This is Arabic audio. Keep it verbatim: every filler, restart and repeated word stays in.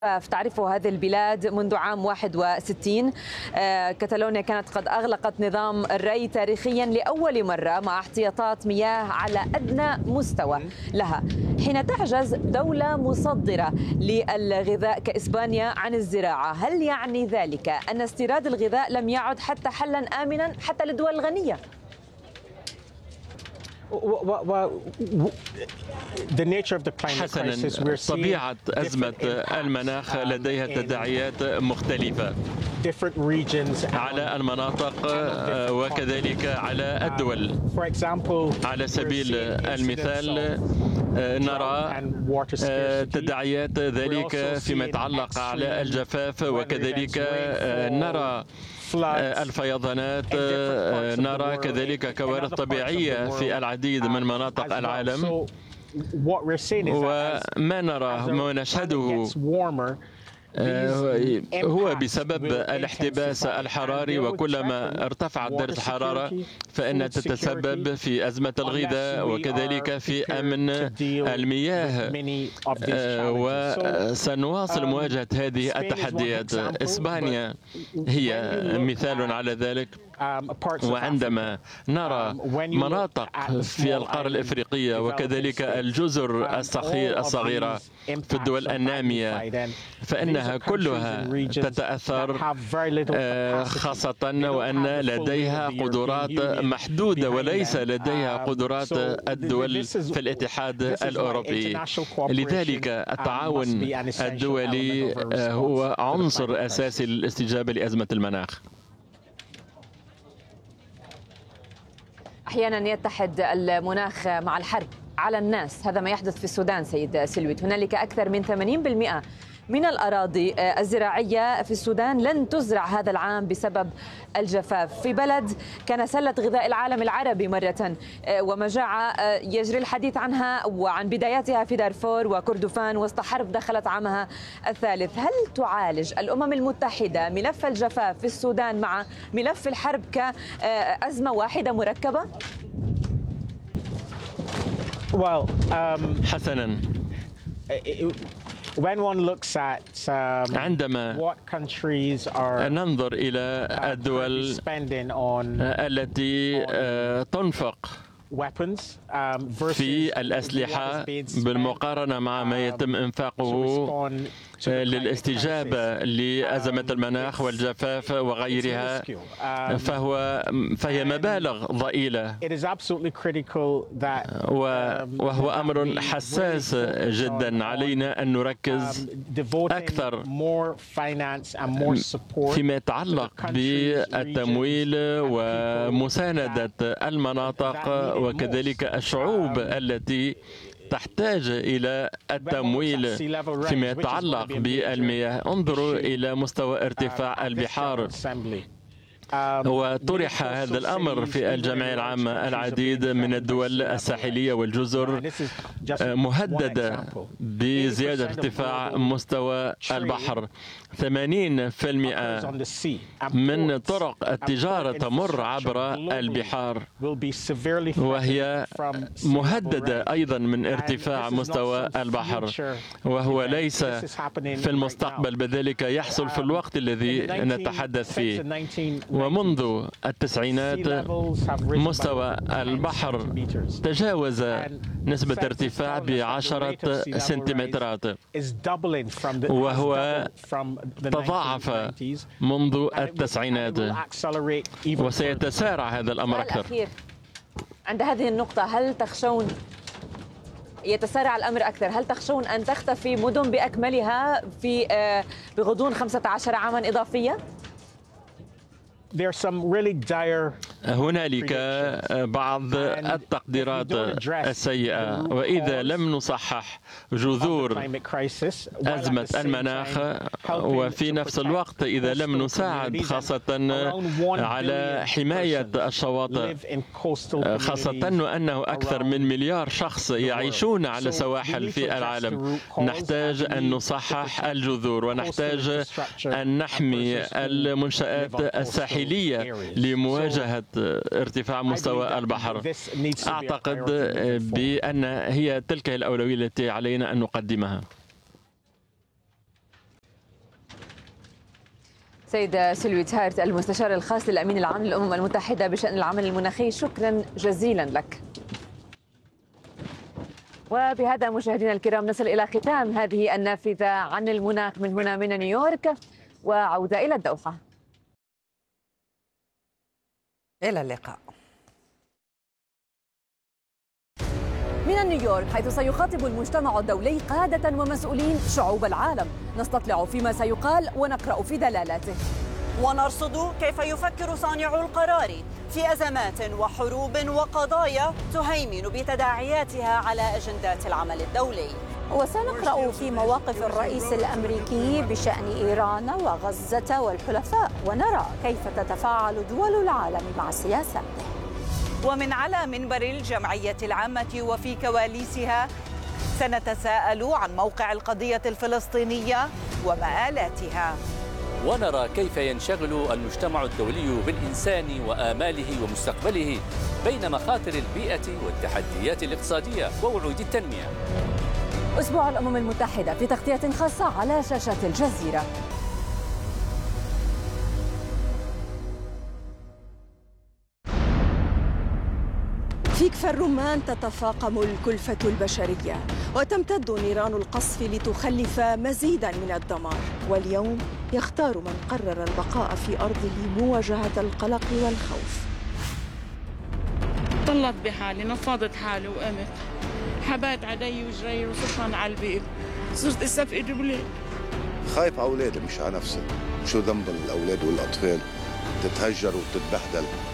تعرفه هذه البلاد منذ عام واحد وستين. كتالونيا كانت قد أغلقت نظام الري تاريخيا لأول مرة مع احتياطات مياه على أدنى مستوى لها، حين تعجز دولة مصدرة للغذاء كإسبانيا عن الزراعة. هل يعني ذلك أن استيراد الغذاء لم يعد حتى حلا آمنا حتى للدول الغنية؟ حسنا، طبيعة أزمة المناخ لديها تداعيات مختلفة على المناطق وكذلك على الدول. على سبيل المثال نرى تداعيات ذلك فيما يتعلق على الجفاف، وكذلك نرى الفيضانات، نرى كذلك كوارث طبيعية في العديد من مناطق العالم. وما نراه ما نشهده هو بسبب الاحتباس الحراري، وكلما ارتفعت درجة الحرارة فإنها تتسبب في أزمة الغذاء وكذلك في أمن المياه، وسنواصل مواجهة هذه التحديات. إسبانيا هي مثال على ذلك، وعندما نرى مناطق في القارة الإفريقية وكذلك الجزر الصغيرة في الدول النامية فإنها كلها تتأثر، خاصة وأن لديها قدرات محدودة وليس لديها قدرات الدول في الاتحاد الأوروبي. لذلك التعاون الدولي هو عنصر أساسي للاستجابة لأزمة المناخ. أحيانا يتحد المناخ مع الحرب على الناس، هذا ما يحدث في السودان سيد سلويت. هنالك أكثر من ثمانين بالمئة من الأراضي الزراعية في السودان لن تزرع هذا العام بسبب الجفاف، في بلد كان سلة غذاء العالم العربي مرة، ومجاعة يجري الحديث عنها وعن بداياتها في دارفور وكردفان وسط حرب دخلت عامها الثالث. هل تعالج الأمم المتحدة ملف الجفاف في السودان مع ملف الحرب كأزمة واحدة مركبة؟ حسنا، عندما ننظر إلى الدول التي تنفق في الأسلحة بالمقارنة مع ما يتم إنفاقه للاستجابة لأزمة المناخ والجفاف وغيرها، فهو فهي مبالغ ضئيلة، وهو أمر حساس جدا. علينا أن نركز أكثر فيما يتعلق بالتمويل ومساندة المناطق وكذلك الشعوب التي تحتاج إلى التمويل فيما يتعلق بالمياه. انظروا إلى مستوى ارتفاع البحار، وطرح هذا الأمر في الجمعية العامة. العديد من الدول الساحلية والجزر مهددة بزيادة ارتفاع مستوى البحر. ثمانين بالمئة من طرق التجارة تمر عبر البحار، وهي مهددة أيضا من ارتفاع مستوى البحر، وهو ليس في المستقبل، بذلك يحصل في الوقت الذي نتحدث فيه. ومنذ التسعينات مستوى البحر تجاوز نسبة ارتفاع بعشرة سنتيمترات، وهو تضاعف منذ التسعينات، وسيتسارع هذا الأمر أكثر. عند هذه النقطة، هل تخشون يتسارع الأمر أكثر؟ هل تخشون أن تختفي مدن بأكملها في بغضون خمسة عشر عاما إضافية؟ هنالك بعض التقديرات السيئة، وإذا لم نصحح جذور أزمة المناخ، وفي نفس الوقت إذا لم نساعد خاصة على حماية الشواطئ، خاصة أنه أكثر من مليار شخص يعيشون على سواحل في العالم، نحتاج أن نصحح الجذور، ونحتاج أن نحمي المنشآت الساحلية لمواجهة ارتفاع مستوى البحر. أعتقد بأن هي تلك الأولوية التي علينا أن نقدمها. سيدة سيلفي تهارت المستشار الخاص للأمين العام للأمم المتحدة بشأن العمل المناخي، شكرا جزيلا لك. وبهذا مشاهدينا الكرام نصل إلى ختام هذه النافذة عن المناخ من هنا من نيويورك، وعودة إلى الدوحة. إلى اللقاء. من نيويورك، حيث سيخاطب المجتمع الدولي قادة ومسؤولين شعوب العالم، نستطلع فيما سيقال ونقرأ في دلالاته، ونرصد كيف يفكر صانعو القرار في أزمات وحروب وقضايا تهيمن بتداعياتها على أجندات العمل الدولي. وسنقرأ في مواقف الرئيس الأمريكي بشأن إيران وغزة والحلفاء، ونرى كيف تتفاعل دول العالم مع سياساته. ومن على منبر الجمعية العامة وفي كواليسها سنتساءل عن موقع القضية الفلسطينية ومآلاتها، ونرى كيف ينشغل المجتمع الدولي بالإنسان وآماله ومستقبله بين مخاطر البيئة والتحديات الاقتصادية ووعود التنمية. أسبوع الأمم المتحدة في تغطية خاصة على شاشة الجزيرة. في كفر الرمان تتفاقم الكلفة البشرية وتمتد نيران القصف لتخلف مزيدا من الدمار، واليوم يختار من قرر البقاء في أرضه مواجهة القلق والخوف. طلت بحالي، نفضت حالي وقمت، حبات علي وجري وصرت على البيت، صرت استفقد بليل. خايف على أولادي مش على نفسي، شو ذنب الأولاد والأطفال تتهجر وتتبهدل